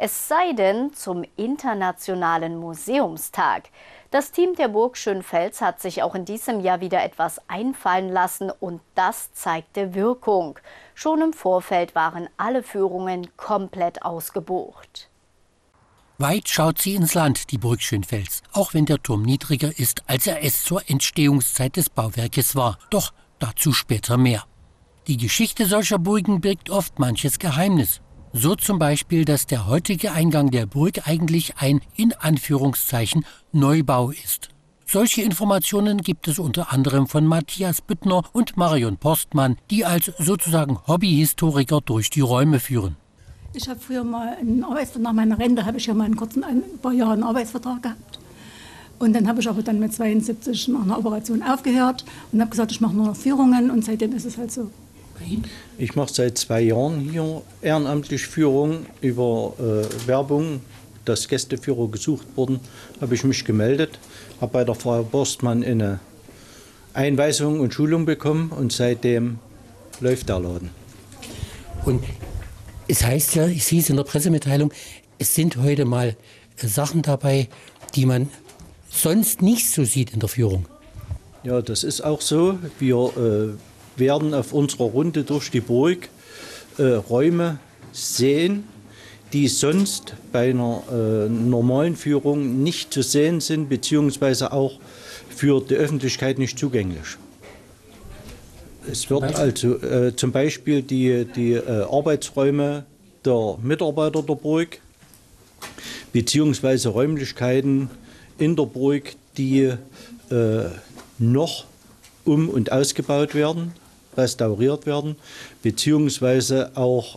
Es sei denn zum Internationalen Museumstag. Das Team der Burg Schönfels hat sich auch in diesem Jahr wieder etwas einfallen lassen und das zeigte Wirkung. Schon im Vorfeld waren alle Führungen komplett ausgebucht. Weit schaut sie ins Land, die Burg Schönfels, auch wenn der Turm niedriger ist, als er es zur Entstehungszeit des Bauwerkes war. Doch dazu später mehr. Die Geschichte solcher Burgen birgt oft manches Geheimnis. So zum Beispiel, dass der heutige Eingang der Burg eigentlich ein, in Anführungszeichen, Neubau ist. Solche Informationen gibt es unter anderem von Matthias Büttner und Marion Postmann, die als sozusagen Hobbyhistoriker durch die Räume führen. Ich habe früher mal nach meiner Rente habe ich ja mal ein paar Jahre einen Arbeitsvertrag gehabt. Und dann habe ich aber dann mit 72 nach einer Operation aufgehört und habe gesagt, ich mache nur noch Führungen und seitdem ist es halt so. Ich mache seit 2 Jahren hier ehrenamtlich Führung über Werbung, dass Gästeführer gesucht wurden, habe ich mich gemeldet, habe bei der Frau Borstmann eine Einweisung und Schulung bekommen und seitdem läuft der Laden. Und es heißt ja, ich sehe es in der Pressemitteilung, es sind heute mal Sachen dabei, die man sonst nicht so sieht in der Führung. Ja, das ist auch so. Wir werden auf unserer Runde durch die Burg Räume sehen, die sonst bei einer normalen Führung nicht zu sehen sind, beziehungsweise auch für die Öffentlichkeit nicht zugänglich. Es wird also zum Beispiel die Arbeitsräume der Mitarbeiter der Burg, beziehungsweise Räumlichkeiten in der Burg, die noch um- und ausgebaut werden, restauriert werden, beziehungsweise auch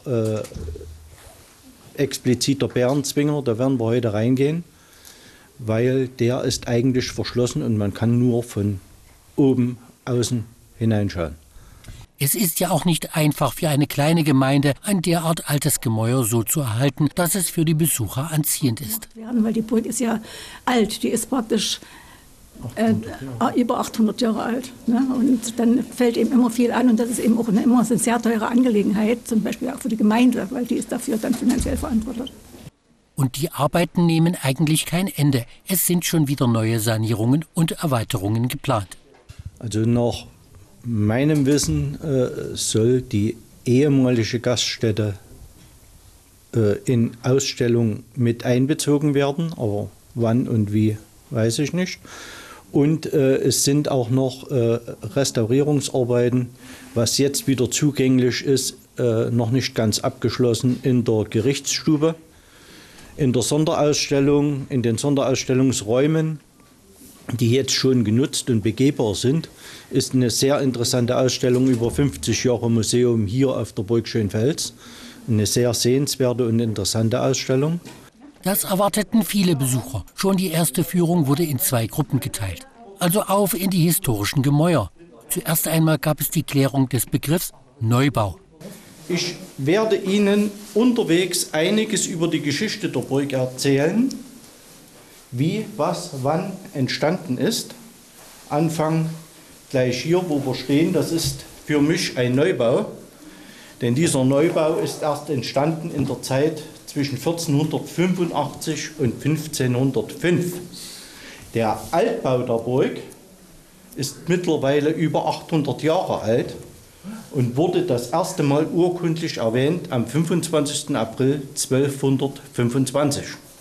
explizit der Bärenzwinger, da werden wir heute reingehen, weil der ist eigentlich verschlossen und man kann nur von oben außen hineinschauen. Es ist ja auch nicht einfach für eine kleine Gemeinde, ein derart altes Gemäuer so zu erhalten, dass es für die Besucher anziehend ist. Weil die Burg ist ja alt, die ist praktisch über 800 Jahre alt. Ne? Und dann fällt eben immer viel an und das ist eben auch immer eine sehr teure Angelegenheit, zum Beispiel auch für die Gemeinde, weil die ist dafür dann finanziell verantwortlich. Und die Arbeiten nehmen eigentlich kein Ende. Es sind schon wieder neue Sanierungen und Erweiterungen geplant. Also nach meinem Wissen soll die ehemalige Gaststätte in Ausstellung mit einbezogen werden, aber wann und wie, weiß ich nicht. Und es sind auch noch Restaurierungsarbeiten, was jetzt wieder zugänglich ist, noch nicht ganz abgeschlossen in der Gerichtsstube. In der Sonderausstellung, in den Sonderausstellungsräumen, die jetzt schon genutzt und begehbar sind, ist eine sehr interessante Ausstellung über 50 Jahre Museum hier auf der Burg Schönfels. Eine sehr sehenswerte und interessante Ausstellung. Das erwarteten viele Besucher. Schon die erste Führung wurde in 2 Gruppen geteilt. Also auf in die historischen Gemäuer. Zuerst einmal gab es die Klärung des Begriffs Neubau. Ich werde Ihnen unterwegs einiges über die Geschichte der Burg erzählen, wie, was, wann entstanden ist. Anfang gleich hier, wo wir stehen, das ist für mich ein Neubau. Denn dieser Neubau ist erst entstanden in der Zeit zwischen 1485 und 1505. Der Altbau der Burg ist mittlerweile über 800 Jahre alt und wurde das erste Mal urkundlich erwähnt am 25. April 1225.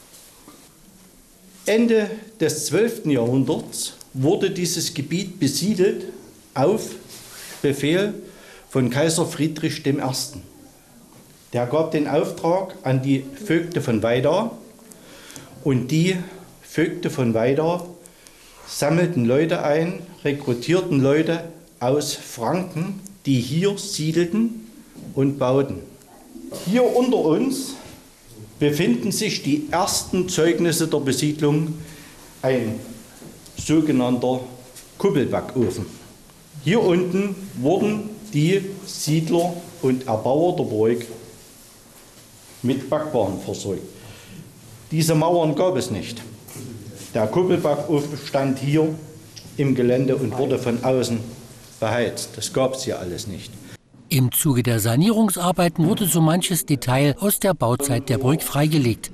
Ende des 12. Jahrhunderts wurde dieses Gebiet besiedelt auf Befehl von Kaiser Friedrich I. Der gab den Auftrag an die Vögte von Weida und die Vögte von Weida sammelten Leute ein, rekrutierten Leute aus Franken, die hier siedelten und bauten. Hier unter uns befinden sich die ersten Zeugnisse der Besiedlung, ein sogenannter Kuppelbackofen. Hier unten wurden die Siedler und Erbauer der Burg mit Backwaren versorgt. Diese Mauern gab es nicht. Der Kuppelbackofen stand hier im Gelände und wurde von außen beheizt. Das gab es hier alles nicht. Im Zuge der Sanierungsarbeiten wurde so manches Detail aus der Bauzeit der Burg freigelegt.